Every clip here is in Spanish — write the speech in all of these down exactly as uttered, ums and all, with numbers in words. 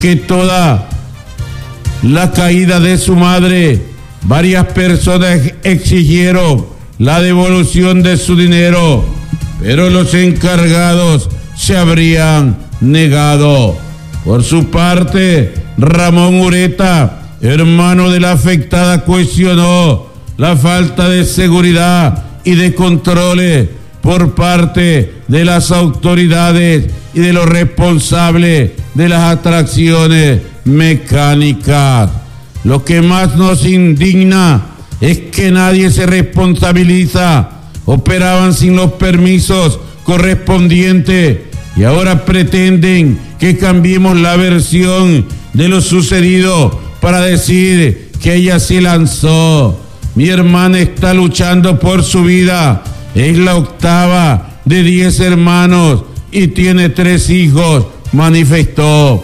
que toda la caída de su madre, varias personas exigieron la devolución de su dinero, pero los encargados se habrían negado. Por su parte, Ramón Ureta, hermano de la afectada, cuestionó la falta de seguridad y de controles por parte de las autoridades y de los responsables de las atracciones mecánicas. Lo que más nos indigna es que nadie se responsabiliza. Operaban sin los permisos correspondientes y ahora pretenden que cambiemos la versión de lo sucedido para decir que ella se lanzó. Mi hermana está luchando por su vida, es la octava de diez hermanos y tiene tres hijos, manifestó.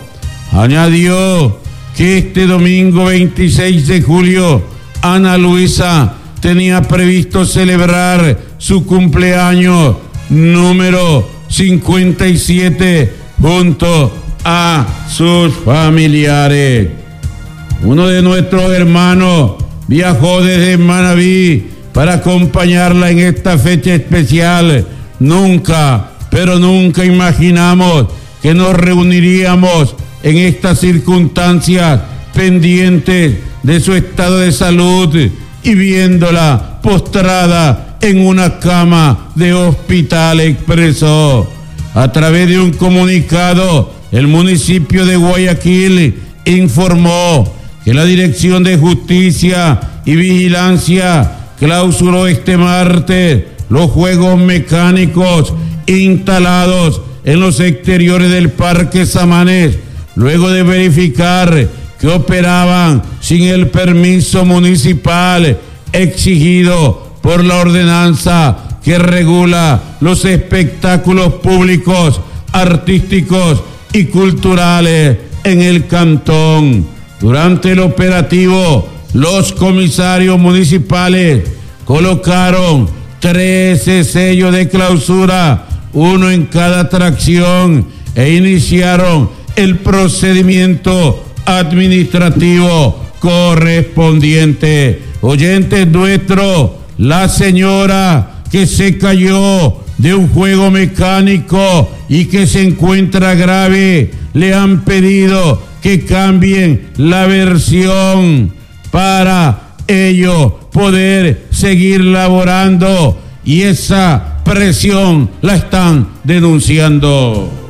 Añadió que este domingo veintiséis de julio, Ana Luisa tenía previsto celebrar su cumpleaños número cincuenta y siete junto a sus familiares. Uno de nuestros hermanos viajó desde Manabí para acompañarla en esta fecha especial. Nunca, pero nunca imaginamos que nos reuniríamos en estas circunstancias, pendientes de su estado de salud y viéndola postrada en una cama de hospital, expresó. A través de un comunicado, el municipio de Guayaquil informó que la Dirección de Justicia y Vigilancia clausuró este martes los juegos mecánicos instalados en los exteriores del Parque Samanes, luego de verificar que operaban sin el permiso municipal exigido por la ordenanza que regula los espectáculos públicos, artísticos y culturales en el cantón. Durante el operativo, los comisarios municipales colocaron trece sellos de clausura, uno en cada atracción, e iniciaron el procedimiento administrativo correspondiente. Oyentes nuestros, la señora que se cayó de un juego mecánico y que se encuentra grave, le han pedido que cambien la versión para ellos poder seguir laborando, y esa presión la están denunciando.